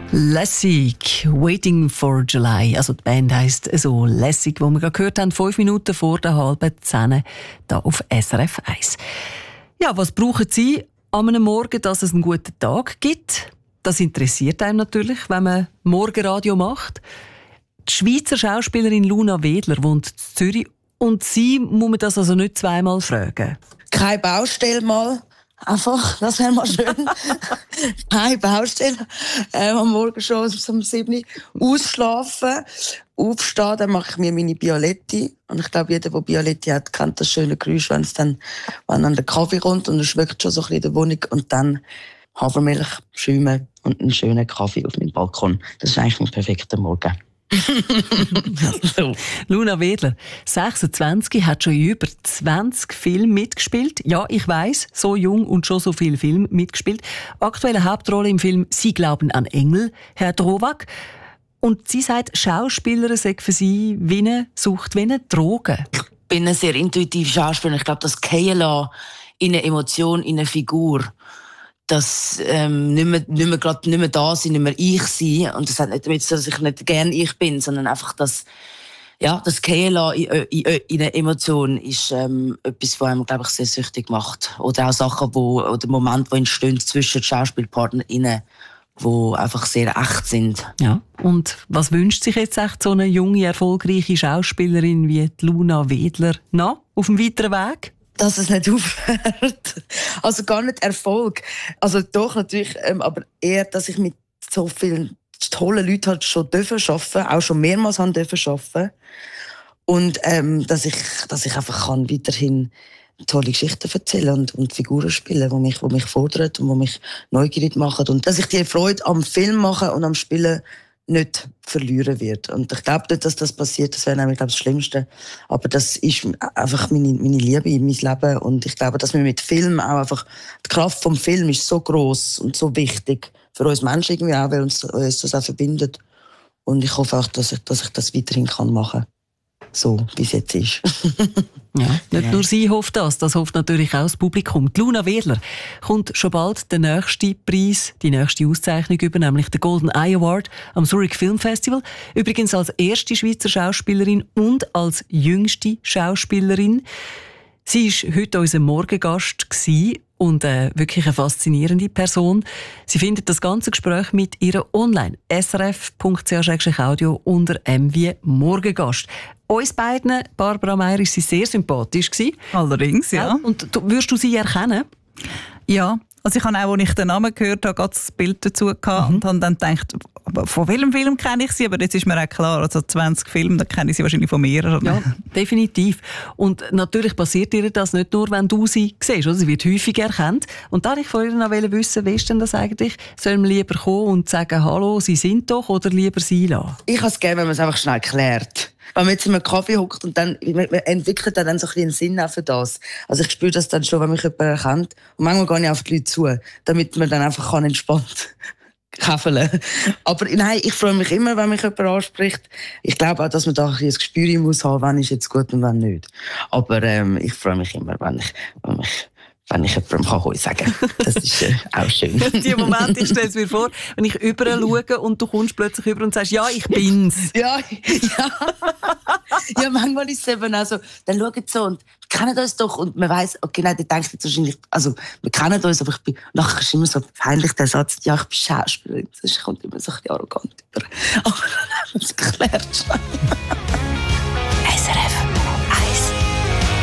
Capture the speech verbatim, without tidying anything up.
Lässig, Waiting for July. Also die Band heisst so Lässig, wo wir gerade gehört haben, fünf Minuten vor der halben zehn hier auf S R F eins. Ja, was brauchen Sie an einem Morgen, dass es einen guten Tag gibt? Das interessiert einem natürlich, wenn man Morgenradio macht. Die Schweizer Schauspielerin Luna Wedler wohnt in Zürich und sie muss man das also nicht zweimal fragen. Keine Baustelle mal. Einfach, das wäre mal schön. Keine Baustelle. Ähm, am Morgen schon um sieben Uhr ausschlafen, aufstehen, dann mache ich mir meine Bialetti. Und ich glaube, jeder, der Bialetti hat, kennt das schöne Geräusch, wenn es dann, wenn dann der Kaffee kommt und es schmeckt schon so ein bisschen in der Wohnung. Und dann Hafermilch, Schäume und einen schönen Kaffee auf meinem Balkon. Das ist eigentlich ein perfekter Morgen. So. Luna Wedler, sechsundzwanzig, hat schon in über zwanzig Filmen mitgespielt. Ja, ich weiss, so jung und schon so viele Filme mitgespielt. Aktuelle Hauptrolle im Film «Sie glauben an Engel», Herr Drowak. Und sie sagt, Schauspieler sei für sie wie eine Sucht, wie eine Droge. Ich bin ein sehr intuitiver Schauspieler. Ich glaube, das Fallen in eine Emotion, in eine Figur, dass ähm, nicht mehr, nicht mehr, grad, nicht mehr da sein, nicht mehr ich sein. Und das hat nicht damit zu tun, dass ich nicht gern ich bin, sondern einfach, dass ja, das Fallen in, in, in eine Emotion ist ähm, etwas, was einem, glaube ich, sehr süchtig macht. Oder auch Sachen, wo, oder Momente, die entstehen zwischen SchauspielpartnerInnen, die einfach sehr echt sind. Ja. Und was wünscht sich jetzt echt so eine junge, erfolgreiche Schauspielerin wie die Luna Wedler noch auf dem weiteren Weg? Dass es nicht aufhört. Also gar nicht Erfolg. Also doch natürlich, ähm, aber eher, dass ich mit so vielen tollen Leuten halt schon dürfen arbeiten, auch schon mehrmals haben dürfen arbeiten. Und ähm, dass ich, dass ich einfach kann weiterhin tolle Geschichten erzählen und, und Figuren spielen, die mich, die mich fordern und die mich neugierig machen. Und dass ich die Freude am Film machen und am Spielen nicht verlieren wird. Und ich glaube nicht, dass das passiert. Das wäre nämlich, glaube ich, das Schlimmste. Aber das ist einfach meine, meine Liebe in mein Leben. Und ich glaube, dass wir mit Film auch einfach, die Kraft vom Film ist so gross und so wichtig für uns Menschen irgendwie auch, weil uns, uns das auch verbindet. Und ich hoffe auch, dass ich, dass ich das weiterhin kann machen kann. So, wie es jetzt ist. Ja, nicht ja. Nur sie hofft das, das hofft natürlich auch das Publikum. Die Luna Wedler kommt schon bald der nächste Preis, die nächste Auszeichnung über, nämlich den Golden Eye Award am Zurich Film Festival. Übrigens als erste Schweizer Schauspielerin und als jüngste Schauspielerin. Sie war heute unser Morgengast und äh, wirklich eine faszinierende Person. Sie findet das ganze Gespräch mit ihrer online s r f punkt c h audio unter M wie Morgengast. Uns beiden, Barbara Meier, war sie sehr sympathisch. Allerdings, ja. Und du, würdest du sie erkennen? Ja, also ich habe auch, als ich den Namen gehört habe, gerade das Bild dazu gehabt mhm. und habe dann gedacht, von welchem Film kenne ich sie? Aber jetzt ist mir auch klar, also zwanzig Filme, da kenne ich sie wahrscheinlich von mehreren. Ja, definitiv. Und natürlich passiert ihr das nicht nur, wenn du sie siehst. Oder? Sie wird häufig erkannt. Und da wollte ich von ihr noch wissen, wie ist denn das eigentlich? Sollen wir lieber kommen und sagen, hallo, sie sind doch, oder lieber sie lassen? Ich habe es gerne, wenn man es einfach schnell klärt. Wenn man jetzt in einem Kaffee hockt und dann man entwickelt dann so ein bisschen einen Sinn auch für das. Also ich spüre das dann schon, wenn mich jemand erkennt. Und manchmal gehe ich auf die Leute zu, damit man dann einfach kann entspannt käfeln. Aber nein, ich freue mich immer, wenn mich jemand anspricht. Ich glaube auch, dass man da ein, ein Gespür muss haben, wann ist jetzt gut und wann nicht. Aber ähm, ich freue mich immer, wenn ich, wenn mich wenn ich jemandem Hoi sagen kann. Das ist äh, auch schön. Die Momente, ich stelle es mir vor, wenn ich überall schaue und du kommst plötzlich über und sagst, ja, ich bin's. Ja, ja. Ja, manchmal ist es eben auch so, dann schauen sie so und wir kennen uns doch und man weiss, okay, nein, die denkt jetzt wahrscheinlich, also wir kennen uns, aber ich bin, nachher ist immer so peinlich der Satz, ja, ich bin Schauspielerin. Das kommt immer so ein bisschen arrogant über. Aber dann haben wir es geklärt.